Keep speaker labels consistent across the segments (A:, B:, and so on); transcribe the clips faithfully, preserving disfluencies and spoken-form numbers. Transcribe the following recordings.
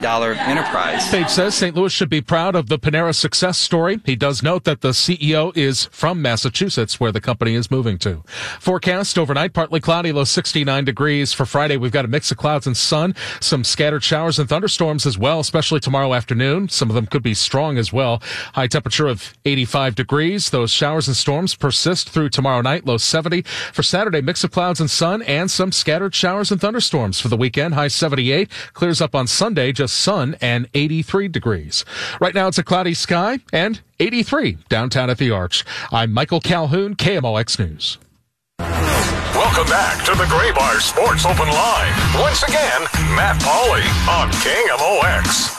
A: dollar enterprise.
B: Page says Saint Louis should be proud of the Panera success story. He does note that the C E O is from Massachusetts, where the company is moving to. Forecast overnight, partly cloudy, low sixty-nine degrees. For Friday, we've got a mix of clouds and sun, some scattered showers and thunderstorms as well, especially tomorrow afternoon. Some of them could be strong as well. High temperature of eighty-five degrees. Those showers and storms persist through tomorrow night, low seventy. For Saturday, mix of clouds and sun and some scattered showers and thunderstorms. For the weekend, high seventy-eight. Clears up on Sunday, just sun and eighty-three degrees. Right now it's a cloudy sky and eighty-three downtown at the Arch. I'm Michael Calhoun, K M O X News.
C: Welcome back to the Graybar Sports Open Line. Once again, Matt Pauley on K M O X.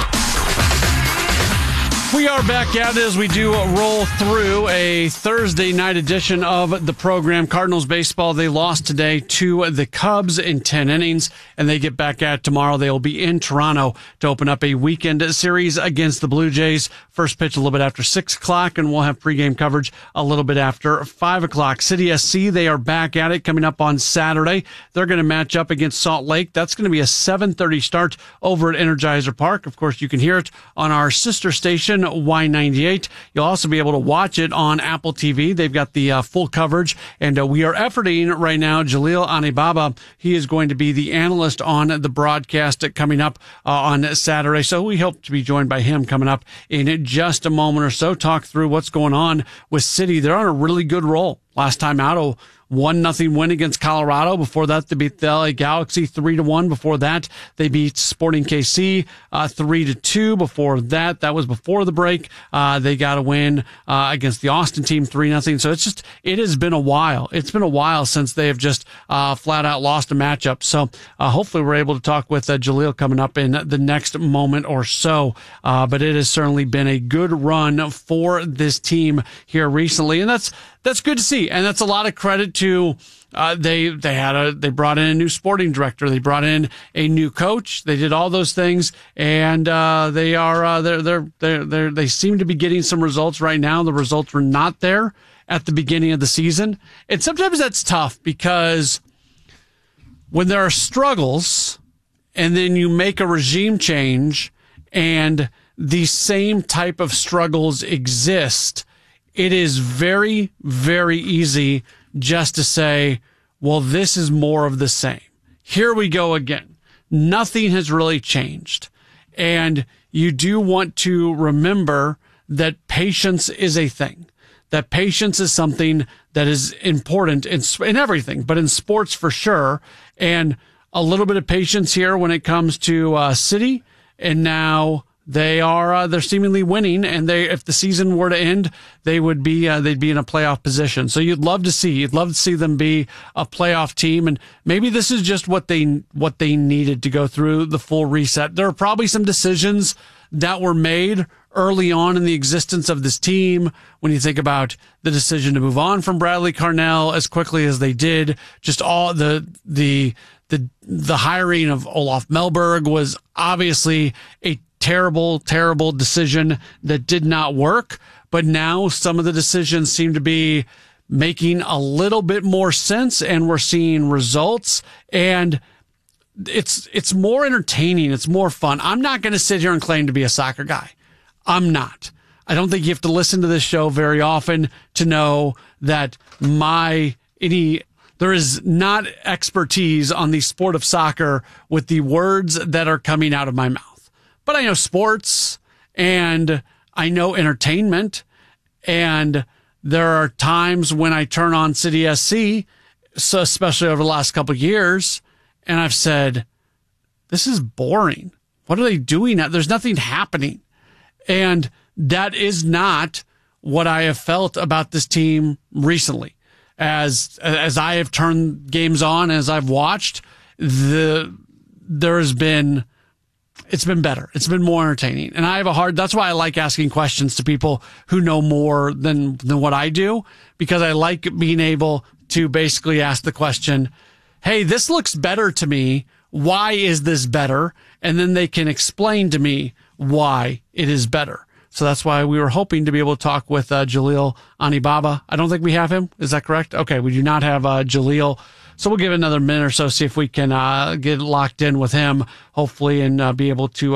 D: We are back at it as we do roll through a Thursday night edition of the program. Cardinals baseball, they lost today to the Cubs in ten innings, and they get back at it tomorrow. They will be in Toronto to open up a weekend series against the Blue Jays. First pitch a little bit after six o'clock, and we'll have pregame coverage a little bit after five o'clock. City S C, they are back at it coming up on Saturday. They're going to match up against Salt Lake. That's going to be a seven thirty start over at Energizer Park. Of course, you can hear it on our sister station, Y ninety-eight. You'll also be able to watch it on Apple T V. They've got the uh, full coverage, and uh, we are efforting right now. Jaleel Anibaba, he is going to be the analyst on the broadcast coming up uh, on Saturday. So we hope to be joined by him coming up in just a moment or so. Talk through what's going on with City. They're on a really good roll. Last time out, a one nothing win against Colorado. Before that, they beat the L A Galaxy three to one. Before that, they beat Sporting K C uh, three to two. Before that, that was before the break. Uh, they got a win uh, against the Austin team three nothing. So it's just, it has been a while. It's been a while since they have just uh, flat out lost a matchup. So uh, hopefully we're able to talk with uh, Jaleel coming up in the next moment or so. Uh, but it has certainly been a good run for this team here recently. And that's, That's good to see, and that's a lot of credit to uh, they. They had a they brought in a new sporting director, they brought in a new coach, they did all those things, and uh, they are uh, they're they're they're they're they seem to be getting some results right now. The results were not there at the beginning of the season, and sometimes that's tough because when there are struggles, and then you make a regime change, and the same type of struggles exist. It is very, very easy just to say, well, this is more of the same. Here we go again. Nothing has really changed. And you do want to remember that patience is a thing, that patience is something that is important in, in everything, but in sports for sure. And a little bit of patience here when it comes to uh, City, and now They are, uh, they're seemingly winning, and they, if the season were to end, they would be, uh, they'd be in a playoff position. So you'd love to see, you'd love to see them be a playoff team. And maybe this is just what they, what they needed to go through the full reset. There are probably some decisions that were made early on in the existence of this team. When you think about the decision to move on from Bradley Carnell as quickly as they did, just all the, the, the, the hiring of Olaf Melberg was obviously a terrible, terrible decision that did not work. But now some of the decisions seem to be making a little bit more sense, and we're seeing results, and it's, it's more entertaining. It's more fun. I'm not going to sit here and claim to be a soccer guy. I'm not. I don't think you have to listen to this show very often to know that my, any, there is not expertise on the sport of soccer with the words that are coming out of my mouth. But I know sports, and I know entertainment, and there are times when I turn on City S C, so especially over the last couple of years, and I've said, this is boring. What are they doing? There's nothing happening. And that is not what I have felt about this team recently. As as I have turned games on, as I've watched, the there has been... It's been better. It's been more entertaining. And I have a hard, that's why I like asking questions to people who know more than, than what I do, because I like being able to basically ask the question, hey, this looks better to me. Why is this better? And then they can explain to me why it is better. So that's why we were hoping to be able to talk with uh, Jaleel Anibaba. I don't think we have him. Is that correct? Okay, we do not have uh, Jaleel So we'll give it another minute or so, see if we can uh, get locked in with him, hopefully, and uh, be able to